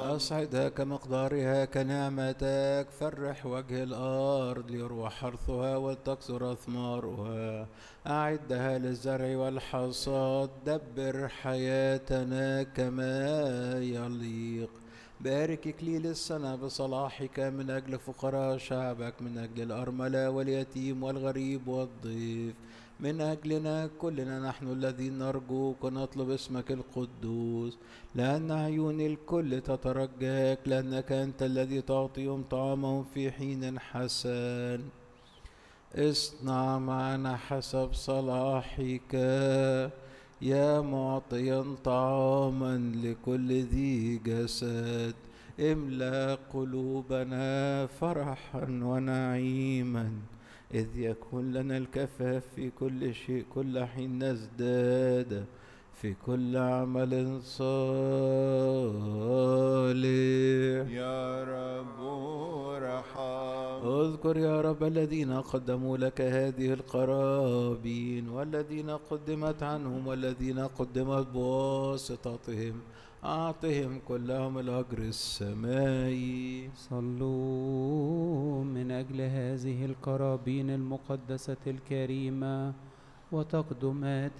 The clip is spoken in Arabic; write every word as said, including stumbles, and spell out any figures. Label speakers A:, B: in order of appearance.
A: أصعدها كمقدارها كنعمتك، فرح وجه الأرض ليروح حرثها ولتكثر أثمارها، أعدها للزرع والحصاد، دبر حياتنا كما يليق. بارك إكليل السنة بصلاحك من أجل فقراء شعبك، من أجل الأرملة واليتيم والغريب والضيف، من أجلنا كلنا نحن الذين نرجوك ونطلب اسمك القدوس، لأن عيون الكل تترجاك، لأنك أنت الذي تعطيهم طعامهم في حين حسن. اصنع معنا حسب صلاحك يا معطيا طعاما لكل ذي جسد، املأ قلوبنا فرحا ونعيما، إذ يكون لنا الكفاف في كل شيء، كل حين نزداد في كل عمل صالح.
B: يا رب ارحم.
A: اذكر يا رب الذين قدموا لك هذه القرابين، والذين قدمت عنهم، والذين قدمت بواسطتهم، أعطهم كلهم الأجر السمائي.
C: صلوا من أجل هذه القرابين المقدسة الكريمة وتقدمات